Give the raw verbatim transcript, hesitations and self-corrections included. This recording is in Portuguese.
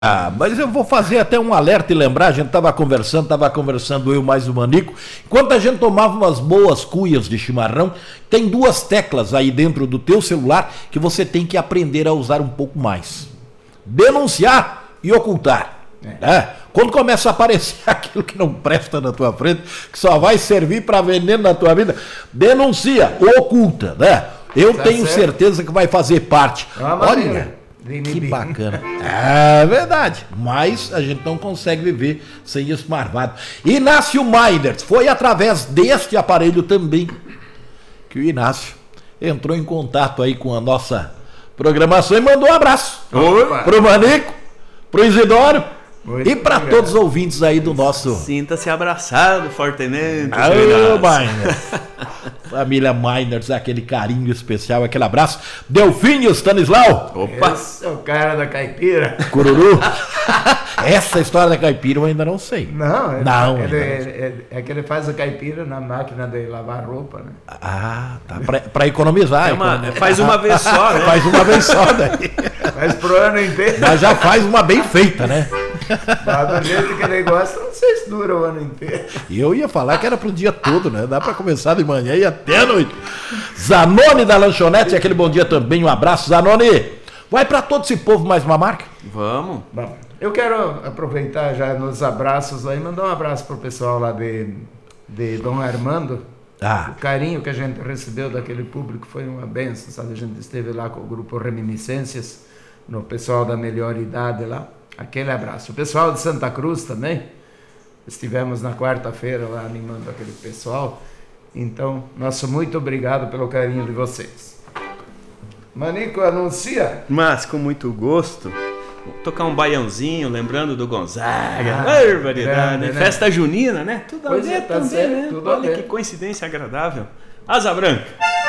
Ah, mas eu vou fazer até um alerta e lembrar, a gente estava conversando, estava conversando eu mais o Manico, enquanto a gente tomava umas boas cuias de chimarrão, tem duas teclas aí dentro do teu celular que você tem que aprender a usar um pouco mais. Denunciar e ocultar. É. Né? Quando começa a aparecer aquilo que não presta na tua frente, que só vai servir para veneno na tua vida, denuncia, oculta, né? Eu tá tenho certo. certeza que vai fazer parte. Ah, olha... Que bacana. É verdade. Mas a gente não consegue viver sem isso marvado. Inácio Miners. Foi através deste aparelho também que o Inácio entrou em contato aí com a nossa programação e mandou um abraço. Opa. Pro Manico, pro Isidoro. Muito e para todos os ouvintes aí do nosso... Sinta-se abraçado fortemente. Alô, Miners. Família Miners, aquele carinho especial, aquele abraço. Delfinho Stanislau. Opa. Esse é o cara da caipira. Cururu. Essa história da caipira eu ainda não sei. Não, é, não, é, é, é, é que ele faz a caipira na máquina de lavar roupa, né? Ah, tá. Para economizar. É uma, economizar. Faz uma vez só, né? Faz uma vez só, daí. Faz pro ano inteiro. Mas já faz uma bem feita, né? Mas do jeito que ele gosta, não sei se dura o ano inteiro. E eu ia falar que era pro dia todo, né? Dá para começar de manhã e até a noite. Zanoni da Lanchonete, aquele bom dia também, um abraço, Zanoni. Vai para todo esse povo mais uma marca? Vamos. Bom, eu quero aproveitar já nos abraços aí, mandar um abraço pro pessoal lá de, de Dom Armando. Ah. O carinho que a gente recebeu daquele público foi uma benção, sabe? A gente esteve lá com o grupo Reminiscências, no pessoal da melhor idade lá. Aquele abraço. O pessoal de Santa Cruz também. Estivemos na quarta-feira lá animando aquele pessoal. Então, nosso muito obrigado pelo carinho de vocês. Manico, anuncia. Mas com muito gosto. Vou tocar um baiãozinho, lembrando do Gonzaga. Ah, barbaridade, grande, né? Festa junina, né? Tudo a Pois ver é, tá também, certo, né? tudo a Olha ver. que coincidência agradável. Asa Branca.